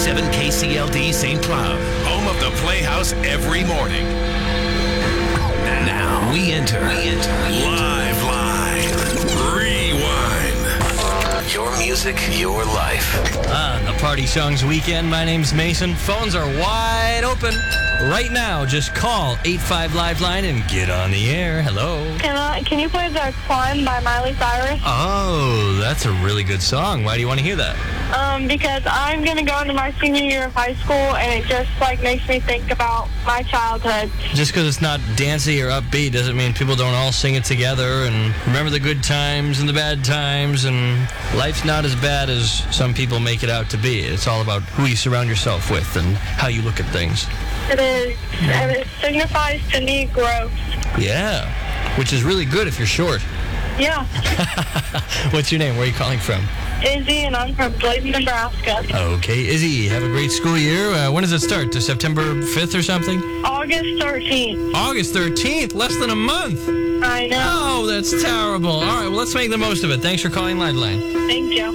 97 KCLD St. Cloud, home of the Playhouse every morning. Now we enter Live Rewind. Your music, your life. The Party Songs Weekend. My name's Mason. Phones are wide open. Right now, just call 85-LIVE-LINE and get on the air. Hello. Can you play The Climb by Miley Cyrus? Oh, that's a really good song. Why do you want to hear that? Because I'm going to go into my senior year of high school, and it just, makes me think about my childhood. Just because it's not dancey or upbeat doesn't mean people don't all sing it together and remember the good times and the bad times, and life's not as bad as some people make it out to be. It's all about who you surround yourself with and how you look at things. It is, and it signifies to me growth. Yeah, which is really good if you're short. Yeah. What's your name? Where are you calling from? Izzy, and I'm from Bladen, Nebraska. Okay, Izzy, have a great school year. When does it start? To September 5th or something? August 13th. August 13th? Less than a month. I know. Oh, that's terrible. All right, well, let's make the most of it. Thanks for calling Liveline. Thank you.